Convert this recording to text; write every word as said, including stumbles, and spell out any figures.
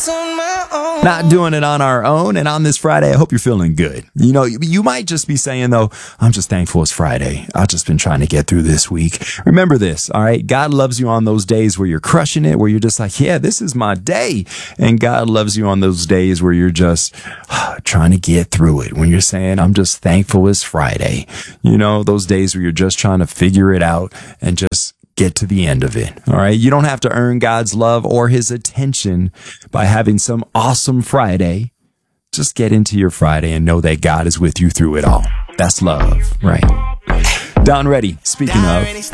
Not doing it on our own. And on this Friday, I hope you're feeling good. You know, you might just be saying, though, I'm just thankful it's Friday. I've just been trying to get through this week. Remember this, all right? God loves you on those days where you're crushing it, where you're just like, yeah, this is my day. And God loves you on those days where you're just trying to get through it. When you're saying, I'm just thankful it's Friday. You know, those days where you're just trying to figure it out and just get to the end of it. All right. You don't have to earn God's love or his attention by having some awesome Friday. Just get into your Friday and know that God is with you through it all. That's love, right? Don Reddy, speaking of.